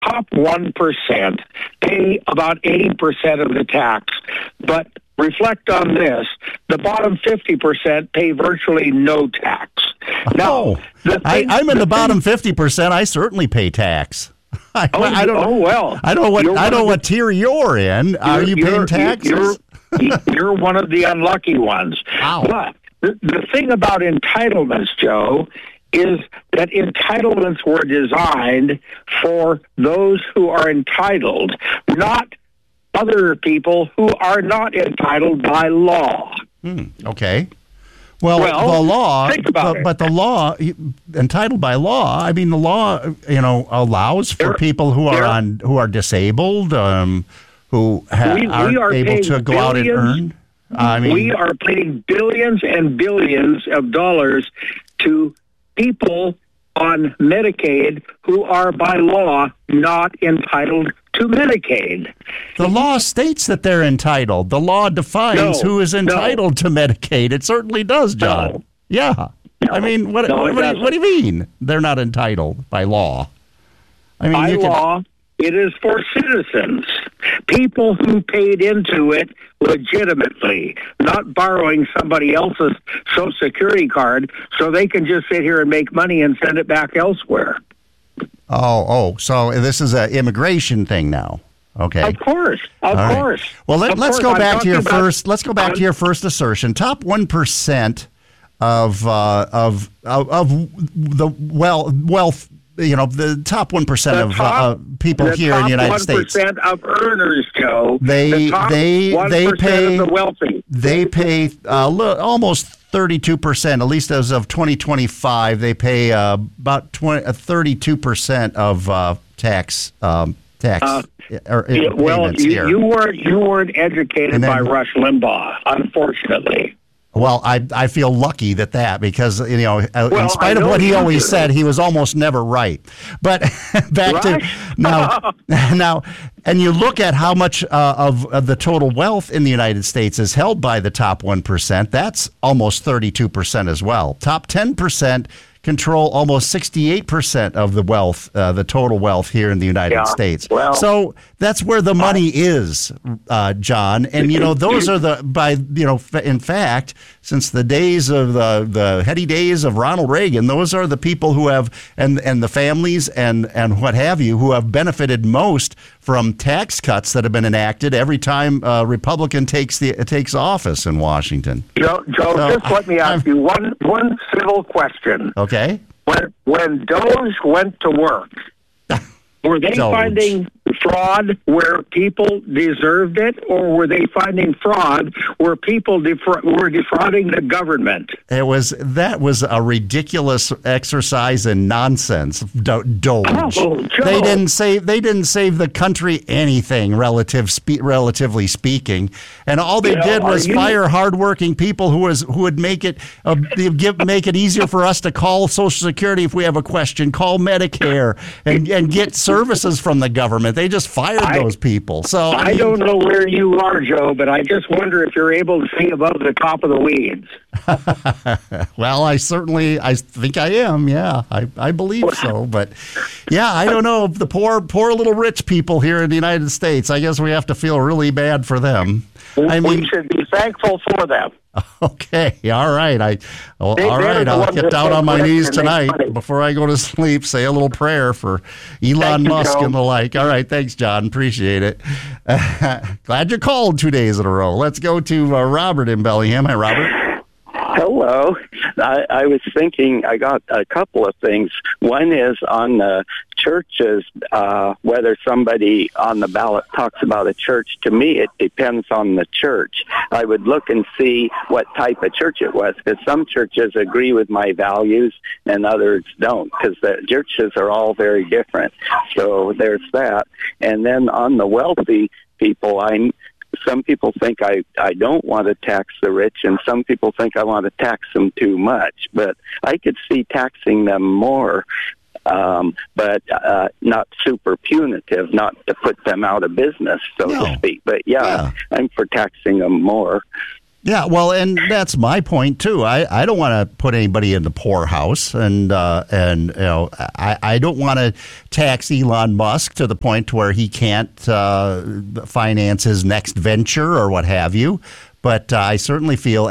top 1% pay about 80% of the tax, but reflect on this. The bottom 50% pay virtually no tax. Now, I'm in the bottom 50%. I certainly pay tax. I don't know what tier you're in. Are you paying taxes? You're one of the unlucky ones. Wow. But the thing about entitlements, Joe, is that entitlements were designed for those who are entitled, not other people who are not entitled by law. Okay. Well, the law, think about it. But the law, entitled by law. I mean, the law, allows for people who are disabled, who are able to go out and earn. We are paying billions and billions of dollars to people on Medicaid who are by law not entitled to Medicaid. The law states that they're entitled. The law defines who is entitled to Medicaid. It certainly does, John. No. Yeah. No. I mean, what do you mean they're not entitled by law? I mean, by law, it is for citizens, people who paid into it legitimately, not borrowing somebody else's Social Security card so they can just sit here and make money and send it back elsewhere. So this is an immigration thing now. Okay. Of course. Right. Well, let's go back to your first. Let's go back to your first assertion. Top 1% of the wealth. The top 1% of people here in the United States. The top 1% of earners, Joe. They pay of the wealthy. They pay almost 32%, at least as of 2025. They pay about 32% of tax. You weren't educated by Rush Limbaugh, unfortunately. Well, I feel lucky because, in spite of what he always said, he was almost never right. But back to now, and you look at how much of the total wealth in the United States is held by the top 1%. That's almost 32% as well. Top 10% control almost 68% of the wealth, the total wealth here in the United States. Well, so that's where the money is, John. And, those are in fact, since the days of the heady days of Ronald Reagan, those are the people who have, and the families and what have you, who have benefited most from tax cuts that have been enacted every time a Republican takes office in Washington. Joe, just let me ask you one civil question. Okay. When Doge went to work, were they finding fraud where people deserved it, or were they finding fraud where people were defrauding the government? That was a ridiculous exercise in nonsense. Doge. They didn't save the country anything, relatively speaking, and all they did was fire hardworking people who would make it easier for us to call Social Security if we have a question, call Medicare, and get services from the government. They just fired those people. So I don't know where you are, Joe, but I just wonder if you're able to see above the top of the weeds. Well, I think I am. Yeah, I believe so. But yeah, I don't know. The poor little rich people here in the United States, I guess we have to feel really bad for them. We should be thankful for them. Okay, all right. I'll get down on my knees tonight before I go to sleep. Say a little prayer for Elon Musk and the like. All right, thanks, John. Appreciate it. Glad you called 2 days in a row. Let's go to Robert in Bellingham. Hi, Robert. Hello. I was thinking, I got a couple of things. One is on the churches, whether somebody on the ballot talks about a church. To me, it depends on the church. I would look and see what type of church it was, because some churches agree with my values and others don't, because the churches are all very different. So there's that. And then on the wealthy people, some people think I don't want to tax the rich, and some people think I want to tax them too much. But I could see taxing them more, but not super punitive, not to put them out of business, so to speak. But I'm for taxing them more. Yeah, well, and that's my point too. I don't want to put anybody in the poorhouse, and I don't want to tax Elon Musk to the point where he can't finance his next venture or what have you. But I certainly feel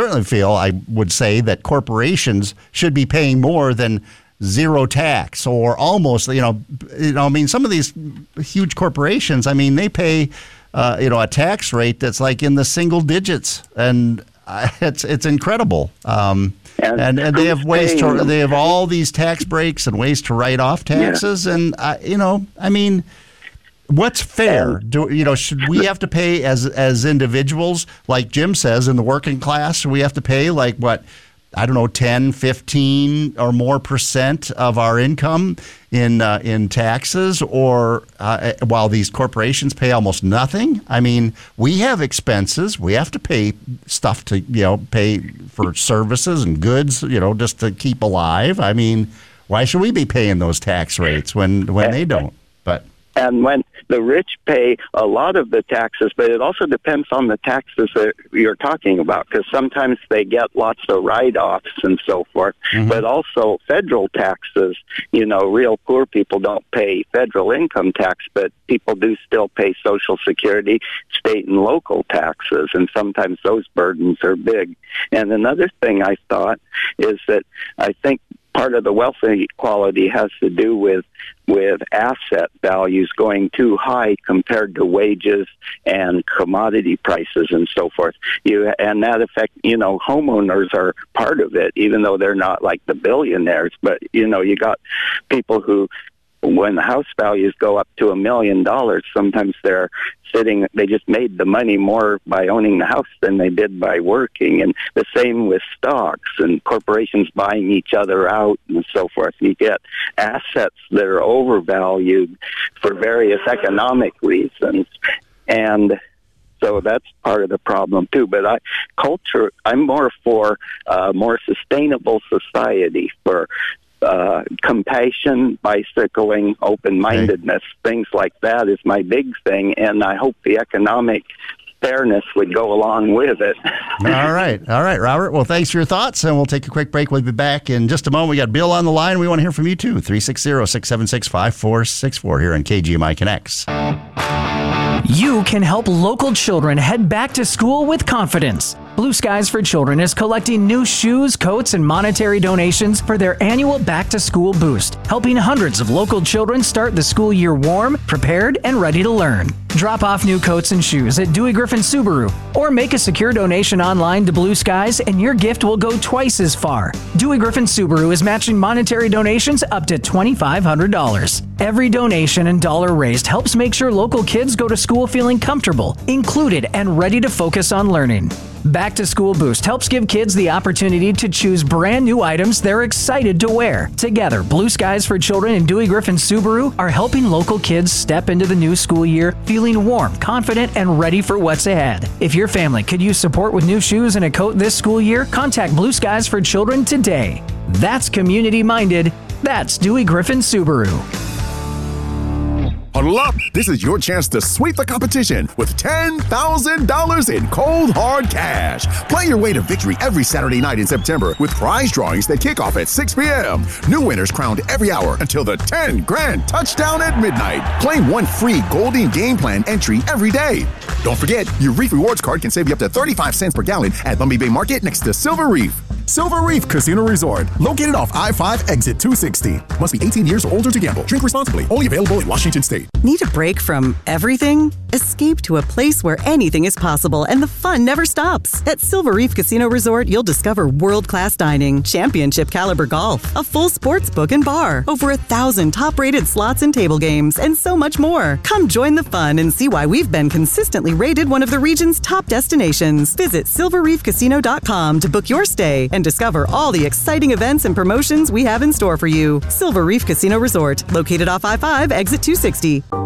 I would say that corporations should be paying more than zero tax or almost. I mean, some of these huge corporations, I mean, they pay. A tax rate that's like in the single digits, and it's incredible. And they have ways they have all these tax breaks and ways to write off taxes, and I mean, what's fair? Should we have to pay as individuals, like Jim says, in the working class? Should we have to pay like what? I don't know, 10, 15 or more % of our income in taxes, or while these corporations pay almost nothing. I mean, we have expenses. We have to pay stuff to, pay for services and goods, just to keep alive. I mean, why should we be paying those tax rates when they don't? And when the rich pay a lot of the taxes, but it also depends on the taxes that you're talking about, because sometimes they get lots of write-offs and so forth, but also federal taxes. Real poor people don't pay federal income tax, but people do still pay Social Security, state and local taxes, and sometimes those burdens are big. And another thing I thought is that I think part of the wealth inequality has to do with asset values going too high compared to wages and commodity prices and so forth. And that affect, homeowners are part of it, even though they're not like the billionaires. But, you got people who, when the house values go up to $1 million, sometimes they just made the money more by owning the house than they did by working. And the same with stocks and corporations buying each other out and so forth. You get assets that are overvalued for various economic reasons. And so that's part of the problem too. But I'm more for a more sustainable society, for compassion, bicycling, open-mindedness, things like that is my big thing, and I hope the economic fairness would go along with it. All right, Robert. Well, thanks for your thoughts, and we'll take a quick break. We'll be back in just a moment. We got Bill on the line. We want to hear from you, too. 360-676-5464 here on KGMI Connects. You can help local children head back to school with confidence. Blue Skies for Children is collecting new shoes, coats, and monetary donations for their annual Back to School Boost, helping hundreds of local children start the school year warm, prepared, and ready to learn. Drop off new coats and shoes at Dewey Griffin Subaru, or make a secure donation online to Blue Skies and your gift will go twice as far. Dewey Griffin Subaru is matching monetary donations up to $2,500. Every donation and dollar raised helps make sure local kids go to school feeling comfortable, included, and ready to focus on learning. Back to School Boost helps give kids the opportunity to choose brand new items they're excited to wear. Together, Blue Skies for Children and Dewey Griffin Subaru are helping local kids step into the new school year feeling warm, confident, and ready for what's ahead. If your family could use support with new shoes and a coat this school year, contact Blue Skies for Children today. That's community-minded. That's Dewey Griffin Subaru. Huddle up! This is your chance to sweep the competition with $10,000 in cold, hard cash. Play your way to victory every Saturday night in September with prize drawings that kick off at 6 p.m. New winners crowned every hour until the 10 grand touchdown at midnight. Claim one free Golden Game Plan entry every day. Don't forget, your Reef Rewards card can save you up to 35 cents per gallon at Lumby Bay Market next to Silver Reef. Silver Reef Casino Resort, located off I-5 exit 260. Must be 18 years or older to gamble. Drink responsibly. Only available in Washington State. Need a break from everything? Escape to a place where anything is possible and the fun never stops. At Silver Reef Casino Resort, you'll discover world-class dining, championship caliber golf, a full sports book and bar, over 1,000 top-rated slots and table games, and so much more. Come join the fun and see why we've been consistently rated one of the region's top destinations. Visit silverreefcasino.com to book your stay and discover all the exciting events and promotions we have in store for you. Silver Reef Casino Resort, located off I-5, exit 260.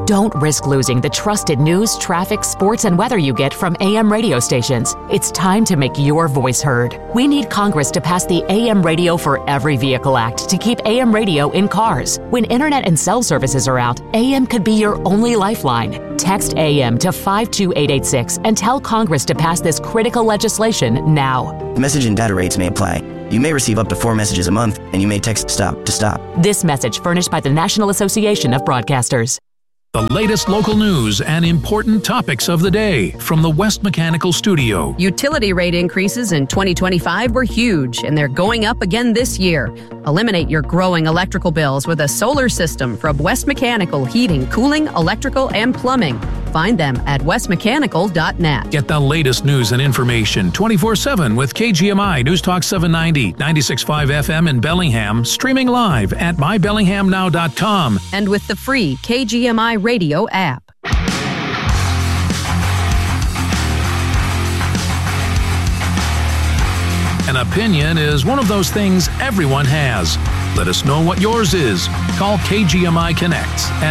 Don't risk losing the trusted news, traffic, sports, and weather you get from AM radio stations. It's time to make your voice heard. We need Congress to pass the AM Radio for Every Vehicle Act to keep AM radio in cars. When internet and cell services are out, AM could be your only lifeline. Text AM to 52886 and tell Congress to pass this critical legislation now. The message and data rates may apply. You may receive up to 4 messages a month, and you may text STOP to stop. This message furnished by the National Association of Broadcasters. The latest local news and important topics of the day from the West Mechanical Studio. Utility rate increases in 2025 were huge, and they're going up again this year. Eliminate your growing electrical bills with a solar system from West Mechanical Heating, Cooling, Electrical, and Plumbing. Find them at westmechanical.net. Get the latest news and information 24/7 with KGMI News Talk 790, 96.5 FM in Bellingham, streaming live at mybellinghamnow.com. And with the free KGMI radio app. An opinion is one of those things everyone has. Let us know what yours is. Call KGMI Connects at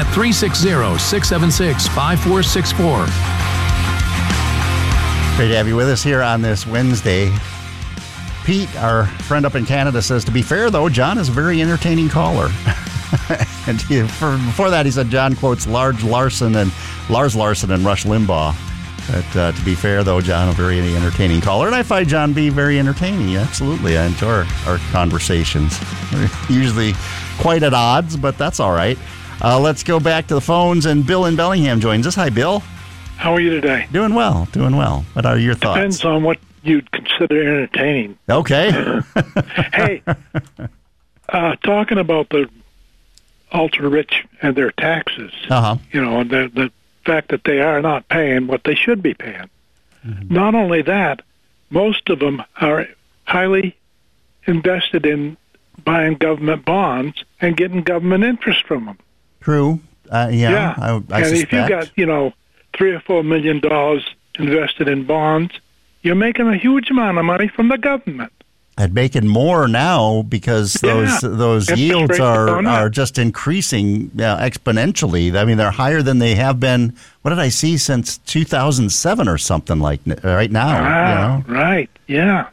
360-676-5464. Great to have you with us here on this Wednesday. Pete, our friend up in Canada, says, to be fair, though, John is a very entertaining caller. And before that, he said John quotes Lars Larson and Rush Limbaugh. But to be fair, though, John, a very entertaining caller. And I find John be very entertaining. Absolutely. I enjoy our conversations. We're usually quite at odds, but that's all right. Let's go back to the phones, and Bill in Bellingham joins us. Hi, Bill. How are you today? Doing well. What are your thoughts? Depends on what you'd consider entertaining. Okay. Hey, talking about the ultra-rich and their taxes, you know, and the fact that they are not paying what they should be paying. Mm-hmm. Not only that, most of them are highly invested in buying government bonds and getting government interest from them. True. Yeah. I and suspect. If you got, $3 or $4 million invested in bonds, you're making a huge amount of money from the government. And making more now because those yields are just increasing exponentially. I mean, they're higher than they have been. What did I see since 2007 or something like right now? Right. Yeah.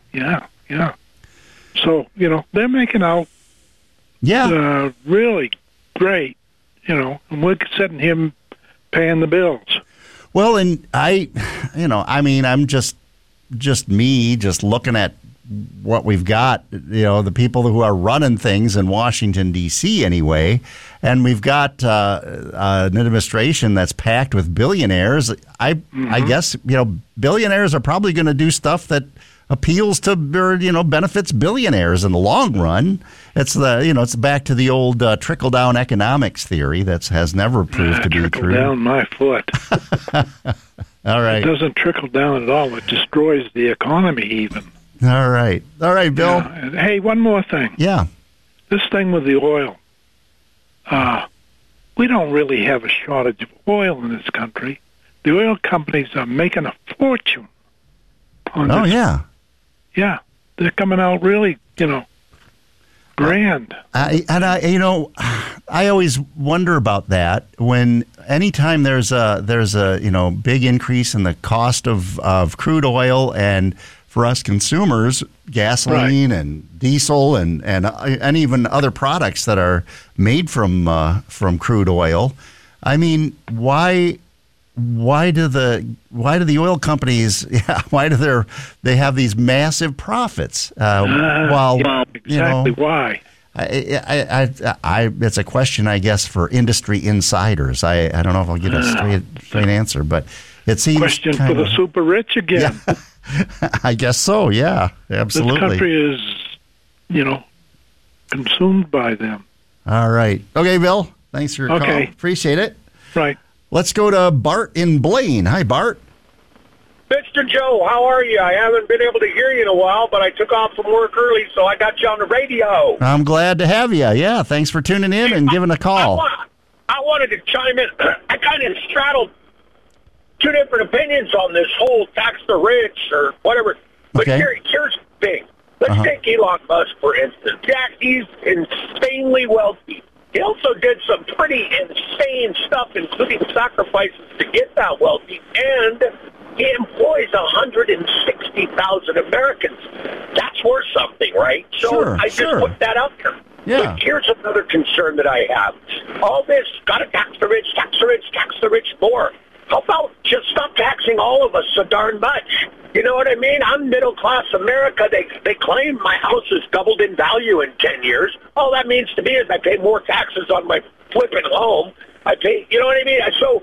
So they're making out. Really great. And we're sitting here paying the bills. Well, and I'm just looking at what we've got, the people who are running things in Washington, D.C. anyway, and we've got an administration that's packed with billionaires. I guess, billionaires are probably going to do stuff that appeals to, or, benefits billionaires in the long run. It's it's back to the old trickle-down economics theory that has never proved to be true. Trickle down my foot. All right. It doesn't trickle down at all. It destroys the economy even. All right, Bill. Yeah. Hey, one more thing. Yeah. This thing with the oil. We don't really have a shortage of oil in this country. The oil companies are making a fortune on this. Yeah. Yeah. They're coming out really, grand. I always wonder about that when anytime there's a big increase in the cost of crude oil, and for us consumers, gasoline and diesel and even other products that are made from crude oil. I mean, why do the oil companies? Why do they have these massive profits? Exactly why? It's a question, I guess, for industry insiders. I don't know if I'll get a straight answer, but it seems question for the super rich again. Yeah. I guess so. Yeah, absolutely. This country is, consumed by them. All right. Okay, Bill. Thanks for your call. Appreciate it. Right. Let's go to Bart in Blaine. Hi, Bart. Mr. Joe, how are you? I haven't been able to hear you in a while, but I took off from work early, so I got you on the radio. I'm glad to have you. Yeah, thanks for tuning in and giving a call. I wanted to chime in. I kind of straddled two different opinions on this whole tax the rich or whatever. But here's the thing. Let's take Elon Musk, for instance. Jack, he's insanely wealthy. He also did some pretty insane stuff, including sacrifices to get that wealthy, and he employs 160,000 Americans. That's worth something, right? So I just put that out there. Yeah. But here's another concern that I have. All this, got to tax the rich, tax the rich, tax the rich more. How about just stop taxing all of us so darn much? You know what I mean? I'm middle-class America. They claim my house has doubled in value in 10 years. All that means to me is I pay more taxes on my flipping home. I pay, you know what I mean? So